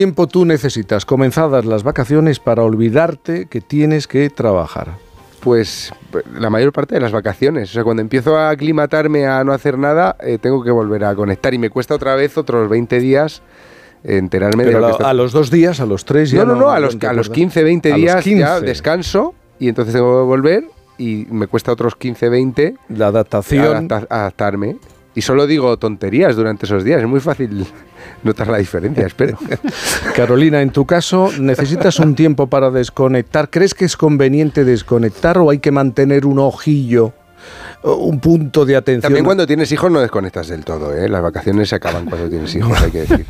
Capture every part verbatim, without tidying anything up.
¿Cuánto tiempo tú necesitas, comenzadas las vacaciones, para olvidarte que tienes que trabajar? Pues la mayor parte de las vacaciones. O sea, cuando empiezo a aclimatarme a no hacer nada, eh, tengo que volver a conectar y me cuesta otra vez otros veinte días enterarme Pero de lo a, que está... a los dos días, a los tres ya No, no, no, no a, los, a los quince, veinte días ya descanso y entonces tengo que volver y me cuesta otros quince, veinte la adaptación, adapta- adaptarme. Y solo digo tonterías durante esos días. Es muy fácil notar la diferencia, espero. Carolina, en tu caso, ¿necesitas un tiempo para desconectar? ¿Crees que es conveniente desconectar o hay que mantener un ojillo, un punto de atención? También cuando tienes hijos no desconectas del todo, ¿eh? Las vacaciones se acaban cuando tienes hijos, hay que decir.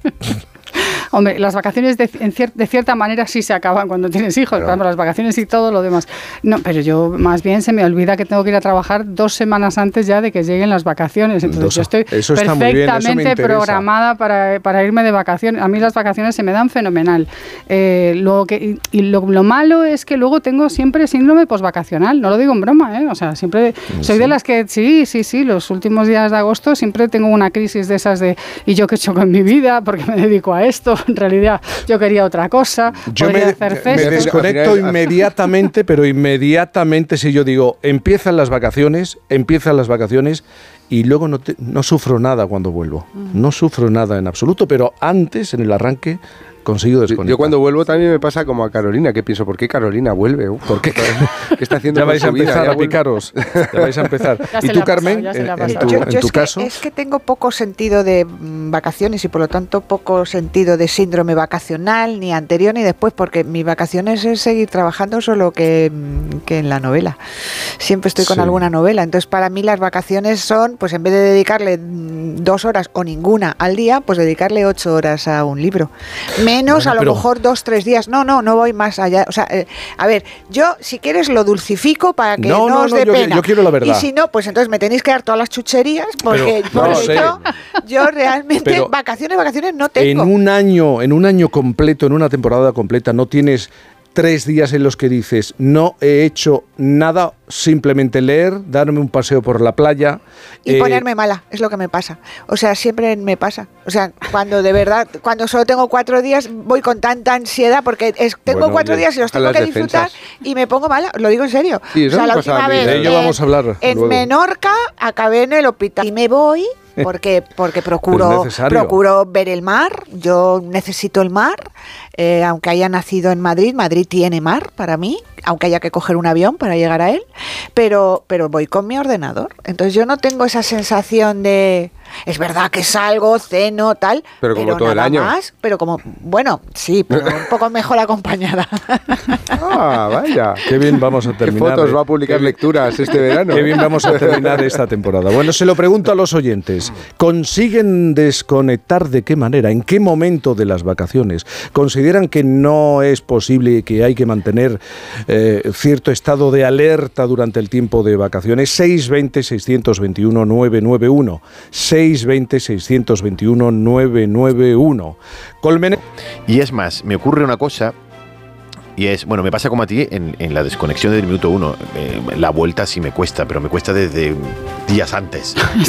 Hombre, las vacaciones de, en cier- de cierta manera sí se acaban cuando tienes hijos, claro. Las vacaciones y todo lo demás. No, pero yo más bien se me olvida que tengo que ir a trabajar dos semanas antes ya de que lleguen las vacaciones. Entonces dos, yo estoy eso está perfectamente muy bien, eso me programada para, para irme de vacaciones. A mí las vacaciones se me dan fenomenal. Eh, lo que, y y lo, lo malo es que luego tengo siempre síndrome posvacacional. No lo digo en broma, ¿eh? O sea, siempre soy ¿Sí? de las que, sí, sí, sí, los últimos días de agosto siempre tengo una crisis de esas de, ¿y yo qué he hecho con mi vida? Porque me dedico a esto. En realidad yo quería otra cosa, yo podría me, hacer me desconecto inmediatamente, pero inmediatamente si yo digo, empiezan las vacaciones, empiezan las vacaciones y luego no, te, no sufro nada cuando vuelvo, uh-huh. no sufro nada en absoluto, pero antes, en el arranque, consigo desconectar. Yo cuando vuelvo también me pasa como a Carolina, que pienso, ¿por qué Carolina vuelve? Uf, ¿por qué? ¿Qué está haciendo? Ya vais a empezar vida? a picaros. Ya vais a empezar. ¿Y tú, Carmen, en, en tu, yo, en yo tu es caso? Que, es que tengo poco sentido de mm, vacaciones y por lo tanto poco sentido de síndrome vacacional, ni anterior ni después, porque mis vacaciones es seguir trabajando solo que, que en la novela. Siempre estoy con sí. alguna novela. Entonces, para mí las vacaciones son, pues en vez de dedicarle dos horas o ninguna al día, pues dedicarle ocho horas a un libro. Menos bueno, a lo pero... mejor dos, tres días. No, no, no voy más allá. O sea, eh, a ver, yo si quieres lo dulcifico para que no, no, no os dé no, yo, pena. Yo quiero la verdad. Y si no, pues entonces me tenéis que dar todas las chucherías porque, pero, porque no sé. yo, yo realmente pero vacaciones, vacaciones no tengo. En un año, en un año completo, en una temporada completa, no tienes tres días en los que dices, no he hecho nada, simplemente leer, darme un paseo por la playa. Y eh, ponerme mala, es lo que me pasa. O sea, siempre me pasa. O sea, cuando de verdad, cuando solo tengo cuatro días, voy con tanta ansiedad, porque es, tengo bueno, cuatro días y los tengo que disfrutar defensas. Y me pongo mala, lo digo en serio. Sí, o sea, la última vez de ello en, vamos a hablar en luego. Menorca acabé en el hospital y me voy porque porque procuro procuro ver el mar. Yo necesito el mar, eh, aunque haya nacido en Madrid. Madrid tiene mar para mí, aunque haya que coger un avión para llegar a él, pero pero voy con mi ordenador. Entonces yo no tengo esa sensación de, es verdad que salgo, ceno, tal, pero como pero todo nada el año. Más, pero como, bueno, sí, pero un poco mejor acompañada. Ah, vaya. Qué bien vamos a terminar. ¿Qué fotos va a publicar lecturas este verano? Qué bien vamos a terminar esta temporada. Bueno, se lo pregunto a los oyentes. ¿Consiguen desconectar de qué manera? ¿En qué momento de las vacaciones? ¿Consideran que no es posible y que hay que mantener eh, cierto estado de alerta durante el tiempo de vacaciones? seis veinte, seiscientos veintiuno, nueve nueve uno. seis veinte, seiscientos veintiuno, nueve nueve uno. Colmenar. Y es más, me ocurre una cosa. Y es, bueno, me pasa como a ti en, en la desconexión del minuto uno. Eh, la vuelta sí me cuesta, pero me cuesta desde días antes.